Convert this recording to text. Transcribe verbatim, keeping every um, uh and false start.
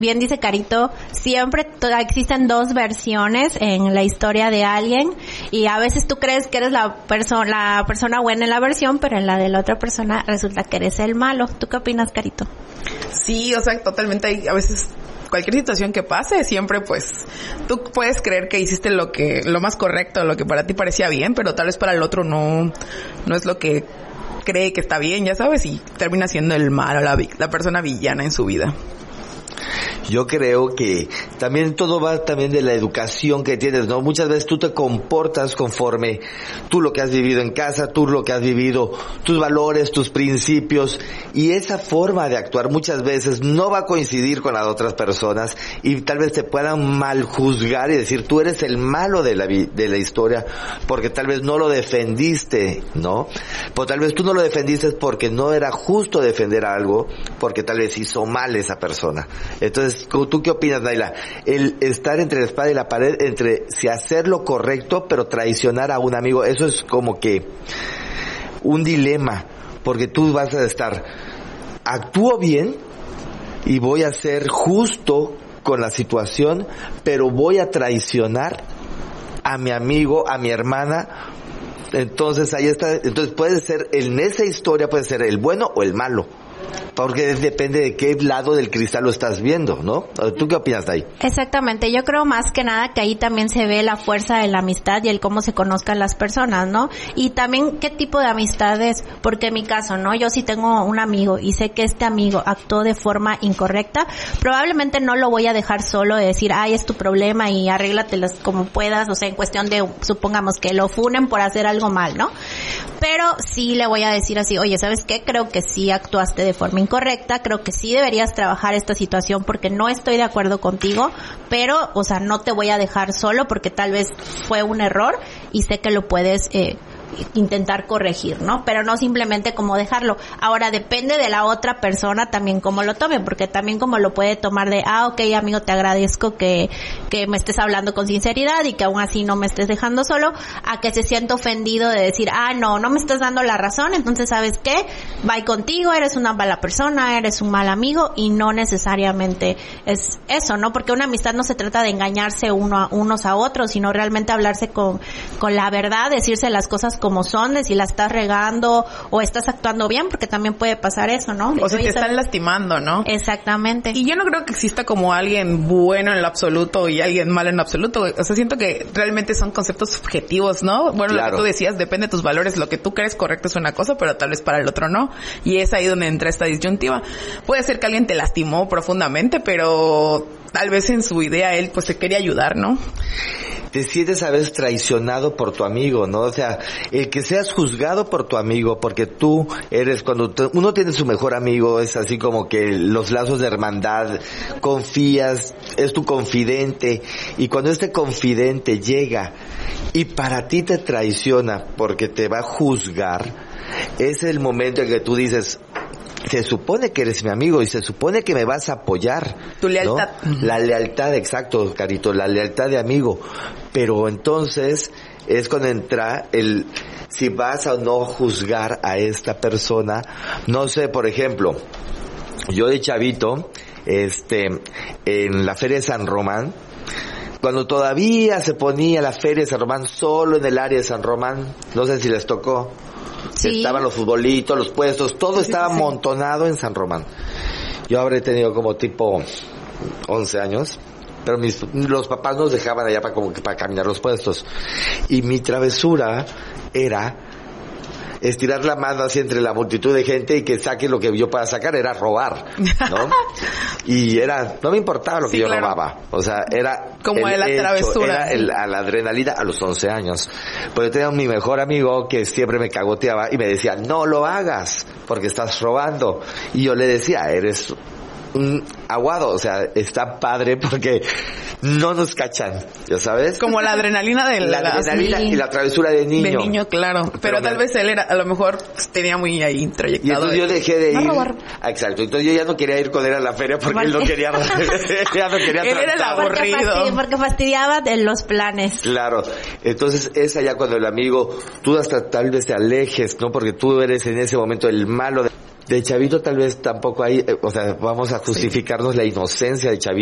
Bien dice Carito, siempre to- existen dos versiones en la historia de alguien y a veces tú crees que eres la persona la persona buena en la versión, pero en la de la otra persona resulta que eres el malo. ¿Tú qué opinas, Carito? Sí, o sea, totalmente. Hay, a veces cualquier situación que pase, siempre pues tú puedes creer que hiciste lo que lo más correcto, lo que para ti parecía bien, pero tal vez para el otro no no es lo que cree que está bien, ya sabes, y termina siendo el malo, la, la persona villana en su vida. Yo creo que también todo va también de la educación que tienes, ¿no? Muchas veces tú te comportas conforme tú lo que has vivido en casa, tú lo que has vivido, tus valores, tus principios, y esa forma de actuar muchas veces no va a coincidir con las otras personas y tal vez te puedan mal juzgar y decir tú eres el malo de la vi- de la historia porque tal vez no lo defendiste, ¿no? Pues tal vez tú no lo defendiste porque no era justo defender algo, porque tal vez hizo mal esa persona. Entonces, ¿tú qué opinas, Naila? El estar entre la espada y la pared, entre si hacer lo correcto, pero traicionar a un amigo, eso es como que un dilema, porque tú vas a estar, actúo bien y voy a ser justo con la situación, pero voy a traicionar a mi amigo, a mi hermana. Entonces ahí está, entonces puede ser, en esa historia puede ser el bueno o el malo. Porque depende de qué lado del cristal lo estás viendo, ¿no? ¿Tú qué opinas de ahí? Exactamente, yo creo más que nada que ahí también se ve la fuerza de la amistad y el cómo se conozcan las personas, ¿no? Y también qué tipo de amistad es, porque en mi caso, ¿no? Yo sí tengo un amigo y sé que este amigo actuó de forma incorrecta, probablemente no lo voy a dejar solo de decir, ay, es tu problema y arréglatelas como puedas, o sea, en cuestión de, supongamos que lo funen por hacer algo mal, ¿no? Pero sí le voy a decir así, oye, ¿sabes qué? Creo que sí actuaste de forma incorrecta, creo que sí deberías trabajar esta situación porque no estoy de acuerdo contigo, pero, o sea, no te voy a dejar solo porque tal vez fue un error y sé que lo puedes eh, intentar corregir, ¿no? Pero no simplemente como dejarlo. Ahora, depende de la otra persona también cómo lo tome, porque también como lo puede tomar de, ah, ok, amigo, te agradezco que, que me estés hablando con sinceridad y que aún así no me estés dejando solo, a que se sienta ofendido de decir, ah, no, no me estás dando la razón, entonces, ¿sabes qué? Bye contigo, eres una mala persona, eres un mal amigo, y no necesariamente es eso, ¿no? Porque una amistad no se trata de engañarse uno a, unos a otros, sino realmente hablarse con, con la verdad, decirse las cosas como son, de si la estás regando o estás actuando bien, porque también puede pasar eso, ¿no? O sea, te están lastimando, ¿no? Exactamente. Y yo no creo que exista como alguien bueno en lo absoluto y alguien malo en lo absoluto. O sea, siento que realmente son conceptos subjetivos, ¿no? Bueno, claro. Lo que tú decías, depende de tus valores. Lo que tú crees correcto es una cosa, pero tal vez para el otro no. Y es ahí donde entra esta disyuntiva. Puede ser que alguien te lastimó profundamente, pero tal vez en su idea él pues te quería ayudar, ¿no? Te sientes a veces traicionado por tu amigo, ¿no? O sea, el que seas juzgado por tu amigo, porque tú eres, cuando te, uno tiene su mejor amigo, es así como que los lazos de hermandad, confías, es tu confidente, y cuando este confidente llega y para ti te traiciona porque te va a juzgar, es el momento en que tú dices, se supone que eres mi amigo y se supone que me vas a apoyar. Tu lealtad. ¿No? La lealtad, exacto, Carito, la lealtad de amigo. Pero entonces es cuando entra el si vas o no juzgar a esta persona. No sé, por ejemplo, yo de chavito, este, en la Feria de San Román, cuando todavía se ponía la Feria de San Román solo en el área de San Román, no sé si les tocó. Sí. Estaban los futbolitos, los puestos, todo sí, estaba sí, sí. amontonado en San Román. Yo habré tenido como tipo once años, pero mis, los papás nos dejaban allá para como que para caminar los puestos. Y mi travesura era estirar la mano así entre la multitud de gente y que saque lo que yo pueda sacar, era robar, ¿no? Y era, no me importaba lo que sí, yo claro. robaba, o sea, era como el la hecho, travesura, era el, a la adrenalina a los once años. Pues yo tenía mi mejor amigo que siempre me cagoteaba y me decía, no lo hagas, porque estás robando. Y yo le decía, eres un aguado, o sea, está padre porque no nos cachan, ¿ya sabes? Como la adrenalina de la, la adrenalina sí. y la travesura de niño. De niño, claro. Pero, pero tal me... vez él era, a lo mejor pues, tenía muy ahí introyectado. Y entonces de... yo dejé de ir. No Exacto. Entonces yo ya no quería ir con él a la feria porque él no quería. ya no quería. Él era el aburrido. Porque, fastidi- porque fastidiaba de los planes. Claro. Entonces es allá cuando el amigo, tú hasta tal vez te alejes, ¿no? Porque tú eres en ese momento el malo de... De chavito tal vez tampoco hay, o sea, vamos a justificarnos sí. la inocencia de chavito.